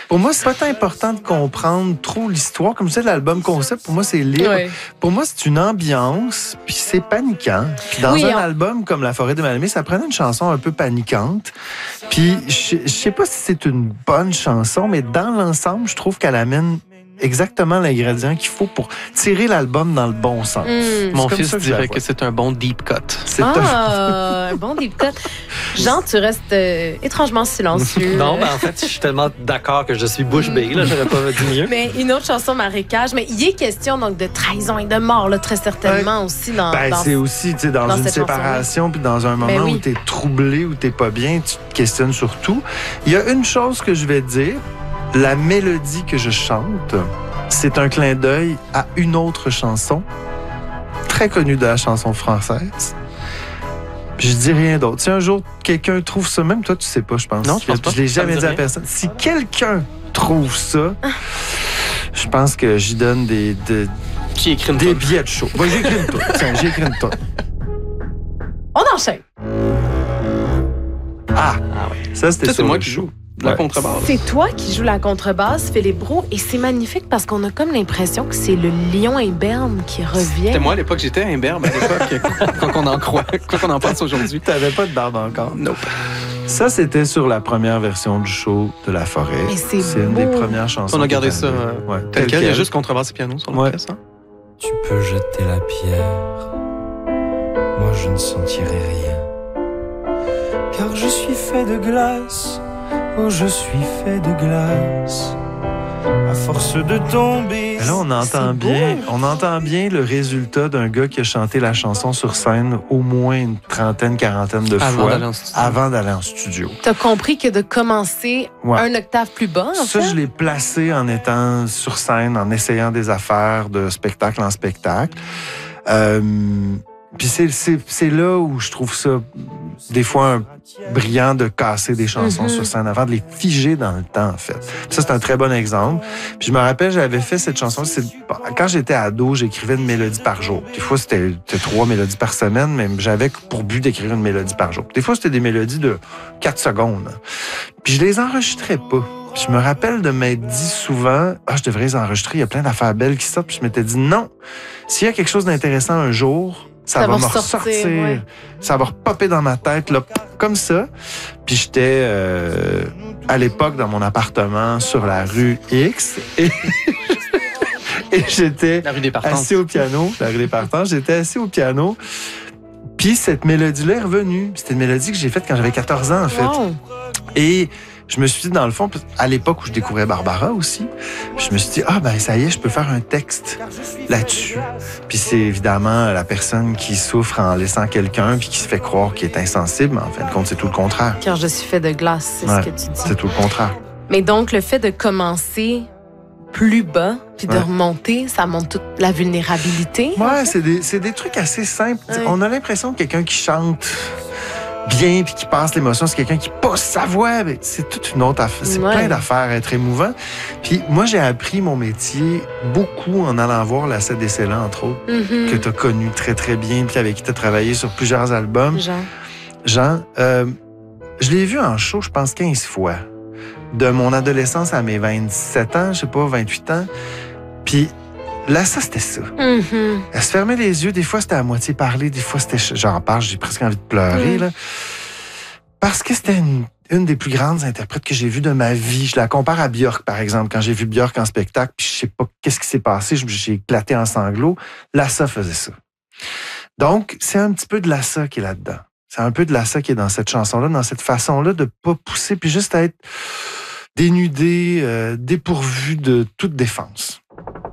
Pour moi, c'est pas tant important de comprendre trop l'histoire. Comme ça, l'album concept, pour moi, c'est libre. Ouais. Pour moi, c'est une ambiance, puis c'est paniquant. Puis dans un album comme La forêt des mal-aimés, ça prenait une chanson un peu paniquante. Puis je sais pas si c'est une bonne chanson, mais dans l'ensemble, je trouve qu'elle amène exactement l'ingrédient qu'il faut pour tirer l'album dans le bon sens. Mon fils dirait que c'est un bon deep cut. C'est un bon deep cut. Jean, tu restes étrangement silencieux. Non, en fait, je suis tellement d'accord que je suis bouche bée, là, j'aurais pas dit mieux. Mais une autre chanson, Marécage, mais il est question donc de trahison et de mort, là, très certainement aussi dans c'est aussi, tu sais, dans une séparation, puis dans un moment où t'es troublé, où t'es pas bien, tu te questionnes sur tout. Il y a une chose que je vais te dire. La mélodie que je chante, c'est un clin d'œil à une autre chanson, très connue de la chanson française. Je dis rien d'autre. Si un jour, quelqu'un trouve ça, même toi, tu sais pas, je pense. Non, je pense pas. Je l'ai jamais dit à personne. Si quelqu'un trouve ça, je pense que j'y donne des billets de show. Bon, j'ai écrit une toune. Tiens, j'ai écrit une toune. On enchaîne. Ça, c'était c'est moi qui joue. La contrebasse. C'est toi qui joues la contrebasse, Philippe Brault, et c'est magnifique parce qu'on a comme l'impression que c'est le lion imberbe qui revient. C'était moi à l'époque, j'étais imberbe à l'époque, quoi qu'on en croit, quoi qu'on en pense aujourd'hui. T'avais pas de barbe encore? Nope. Ça, c'était sur la première version du show de La Forêt. Mais c'est une des premières chansons. On a gardé ça tel quel. Il y a juste contrebasse et piano sur le pièce. Tu peux jeter la pierre, moi je ne sentirai rien, car je suis fait de glace. Oh, je suis fait de glace, à force de tomber. Et là, on entend bien le résultat d'un gars qui a chanté la chanson sur scène au moins une trentaine, quarantaine de fois avant d'aller en studio. T'as compris que de commencer un octave plus bas, en fait? Ça, je l'ai placé en étant sur scène, en essayant des affaires de spectacle en spectacle. Puis c'est là où je trouve ça, des fois, brillant de casser des chansons sur scène avant de les figer dans le temps, en fait. Puis ça, c'est un très bon exemple. Puis je me rappelle, j'avais fait cette chanson. Quand j'étais ado, j'écrivais une mélodie par jour. Des fois, c'était 3 mélodies par semaine, mais j'avais pour but d'écrire une mélodie par jour. Des fois, c'était des mélodies de 4 secondes. Puis je les enregistrais pas. Puis je me rappelle de m'être dit souvent, je devrais les enregistrer, il y a plein d'affaires belles qui sortent. Puis je m'étais dit, non, s'il y a quelque chose d'intéressant un jour, ça va me ressortir. Ouais. Ça va repopper dans ma tête, là, comme ça. Puis j'étais, à l'époque, dans mon appartement sur la rue X. Et j'étais assis au piano. La rue des Partances. J'étais assis au piano. Puis cette mélodie-là est revenue. C'était une mélodie que j'ai faite quand j'avais 14 ans, en fait. Wow. Et je me suis dit, dans le fond, à l'époque où je découvrais Barbara aussi, je me suis dit, ça y est, je peux faire un texte là-dessus. Puis c'est évidemment la personne qui souffre en laissant quelqu'un puis qui se fait croire qu'il est insensible, mais en fin de compte, c'est tout le contraire. Car je suis fait de glace, c'est ce que tu dis. C'est tout le contraire. Mais donc, le fait de commencer plus bas puis de remonter, ça montre toute la vulnérabilité. Ouais, c'est des trucs assez simples. Ouais. On a l'impression que quelqu'un qui chante bien puis qui passe l'émotion, c'est quelqu'un qui pousse sa voix. Mais c'est toute une autre affaire. C'est plein d'affaires à être émouvant. Puis moi, j'ai appris mon métier beaucoup en allant voir la CDC-là, entre autres, que tu as connu très, très bien puis avec qui tu as travaillé sur plusieurs albums. Jean, je l'ai vu en show, je pense, 15 fois. De mon adolescence à mes 27 ans, je sais pas, 28 ans. Puis là, ça, c'était ça. Elle se fermait les yeux. Des fois, c'était à moitié parler. Des fois, c'était... J'en parle, j'ai presque envie de pleurer. Là. Parce que c'était une des plus grandes interprètes que j'ai vues de ma vie. Je la compare à Björk, par exemple. Quand j'ai vu Björk en spectacle, puis je sais pas qu'est-ce qui s'est passé, j'ai éclaté en sanglots. Lassa faisait ça. Donc, c'est un petit peu de Lassa qui est là-dedans. C'est un peu de Lassa qui est dans cette chanson-là, dans cette façon-là de pas pousser, puis juste être dénudé, dépourvu de toute défense.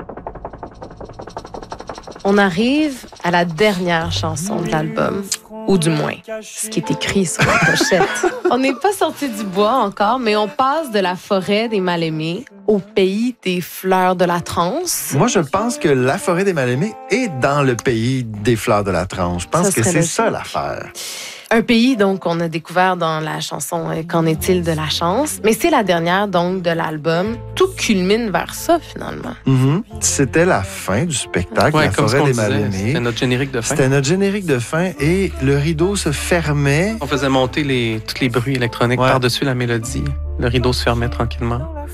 On arrive à la dernière chanson de l'album, ou du moins, ce qui est écrit sur la pochette. On n'est pas sorti du bois encore, mais on passe de la forêt des mal-aimés au pays des fleurs de la transe. Moi, je pense que la forêt des mal-aimés est dans le pays des fleurs de la transe. Je pense que c'est ça l'affaire. Un pays, donc, qu'on a découvert dans la chanson « Qu'en est-il de la chance ?» Mais c'est la dernière, donc, de l'album. Tout culmine vers ça, finalement. C'était la fin du spectacle, La forêt des mal-aimés. C'était notre générique de fin. C'était notre générique de fin et le rideau se fermait. On faisait monter tous les bruits électroniques par-dessus la mélodie. Le rideau se fermait tranquillement.